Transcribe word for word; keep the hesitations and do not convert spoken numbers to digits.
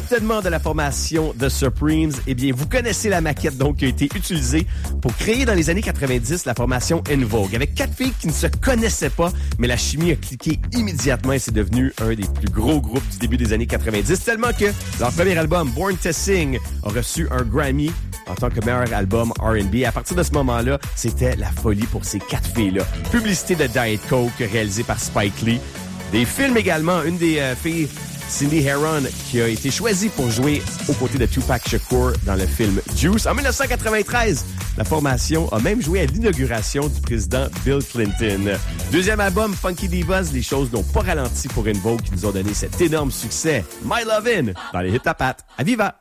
certainement de la formation The Supremes. Eh bien, vous connaissez la maquette donc qui a été utilisée pour créer dans les années quatre-vingt-dix la formation En Vogue, avec quatre filles qui ne se connaissaient pas, mais la chimie a cliqué immédiatement et c'est devenu un des plus gros groupes du début des années quatre-vingt-dix, tellement que leur premier album, Born to Sing, a reçu un Grammy en tant que meilleur album R and B. À partir de ce moment-là, c'était la folie pour ces quatre filles-là. Publicité de Diet Coke réalisée par Spike Lee. Des films également, une des euh, filles, Cindy Heron, qui a été choisie pour jouer aux côtés de Tupac Shakur dans le film Juice. En dix-neuf cent quatre-vingt-treize, la formation a même joué à l'inauguration du président Bill Clinton. Deuxième album, Funky Divas, les choses n'ont pas ralenti pour En Vogue qui nous ont donné cet énorme succès. My Lovin' dans les hits à pattes. À Viva!